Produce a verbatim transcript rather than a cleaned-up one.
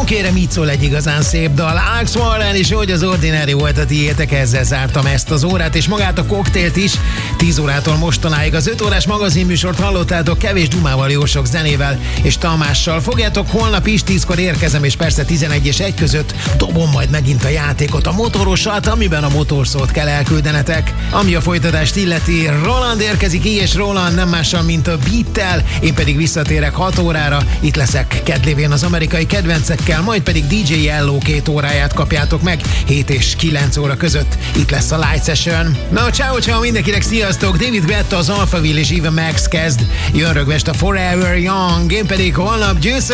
kérem, így szól egy igazán szép dal. Alex Warren és hogy az Ordinary volt a tiétek, ezzel zártam ezt az órát, és magát a koktélt is. tíz órától mostanáig az öt órás magazinműsort hallottátok kevés dumával, jó sok zenével és Tamással. Fogjátok, holnap is tízkor érkezem, és persze tizenegy és egy között dobom majd megint a játékot, a motorosat, amiben a motorszót kell elküldenetek. Ami a folytatást illeti, Roland érkezik, így és Roland nem mással, mint a Beattel, én pedig visszatérek hat órára, itt leszek kedlévén az amerikai kedvencekkel, majd pedig dé dzsé Yellow két óráját kapjátok meg hét és kilenc óra között, itt lesz a Light Session. Na, ciao ciao mindenkinek, sziasztok! David Guetta, az Alphaville és Eva Max kezd, jön rögvest a Forever Young, én pedig holnap győző